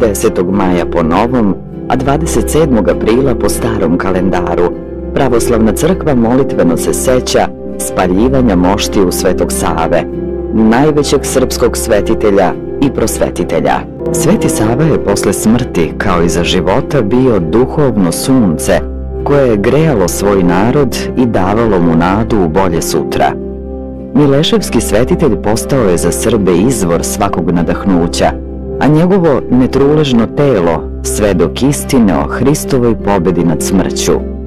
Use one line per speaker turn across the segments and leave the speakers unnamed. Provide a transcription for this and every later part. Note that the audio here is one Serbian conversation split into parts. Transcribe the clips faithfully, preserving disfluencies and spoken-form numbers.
desetog maja po novom, a dvadeset sedmog aprila po starom kalendaru, pravoslavna crkva molitveno se seća spaljivanja moštiju Svetog Save, najvećeg srpskog svetitelja i prosvetitelja. Sveti Sava je posle smrti, kao i za života, bio duhovno sunce koje je grejalo svoj narod i davalo mu nadu u bolje sutra. Mileševski svetitelj postao je za Srbe izvor svakog nadahnuća, a njegovo netruležno telo svedok istine o Hristovoj pobedi nad smrću.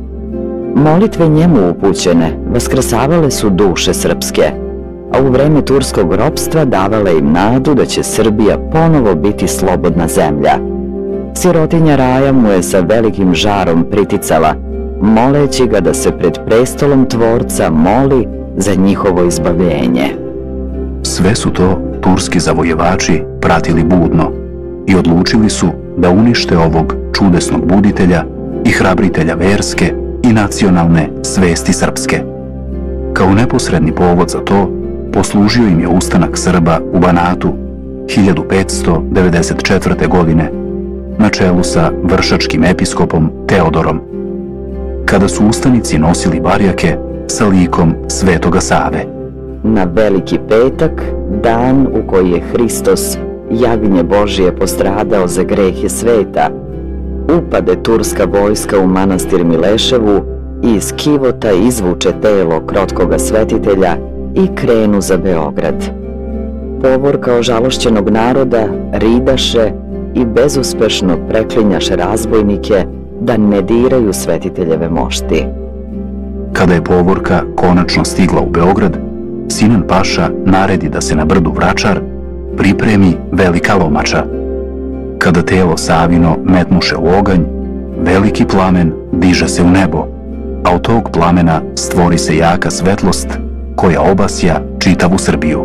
Molitve njemu upućene vaskrsavale su duše srpske, a u vreme turskog ropstva davale im nadu da će Srbija ponovo biti slobodna zemlja. Sirotinja raja mu je sa velikim žarom priticala, moleći ga da se pred prestolom Tvorca moli za njihovo izbavljenje.
Sve su to turski zavojevači pratili budno i odlučili su da unište ovog čudesnog buditelja i hrabritelja verske i nacionalne svesti srpske. Kao neposredni povod za to poslužio im je ustanak Srba u Banatu hiljadu petsto devedeset četvrte. godine na čelu sa vršačkim episkopom Teodorom, kada su ustanici nosili barjake sa likom Svetoga Save.
Na Veliki petak, dan u koji je Hristos, jagnje Božije, postradao za grehe sveta, upade turska vojska u manastir Mileševu i iz kivota izvuče telo krotkoga svetitelja i krenu za Beograd. Povorka ožalošćenog naroda ridaše i bezuspešno preklinjaše razbojnike da ne diraju svetiteljeve mošti.
Kada je povorka konačno stigla u Beograd, Sinan Paša naredi da se na brdu Vračar pripremi velika lomača. Kada telo Savino metnuše u oganj, veliki plamen diže se u nebo, a od tog plamena stvori se jaka svetlost koja obasja čitavu Srbiju.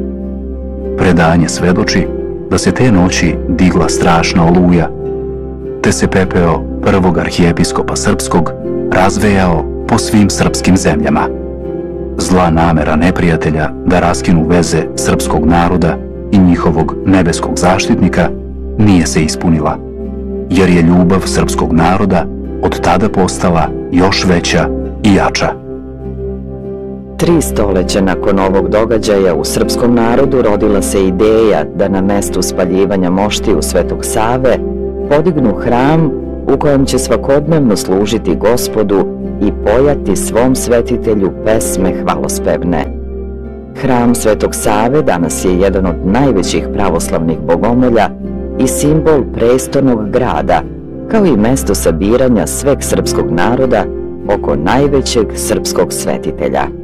Predanje svedoči da se te noći digla strašna oluja, te se pepeo prvog arhijepiskopa srpskog razvejao po svim srpskim zemljama. Zla namera neprijatelja da raskinu veze srpskog naroda i njihovog nebeskog zaštitnika nije se ispunila, jer je ljubav srpskog naroda od tada postala još veća i jača.
Tri stoleća nakon ovog događaja u srpskom narodu rodila se ideja da na mestu spaljivanja moštiju Svetog Save podignu hram u kojem će svakodnevno služiti Gospodu i pojati svom svetitelju pesme hvalospevne. Hram Svetog Save danas je jedan od najvećih pravoslavnih bogomolja i simbol prestolnog grada, kao i mesto sabiranja sveg srpskog naroda oko najvećeg srpskog svetitelja.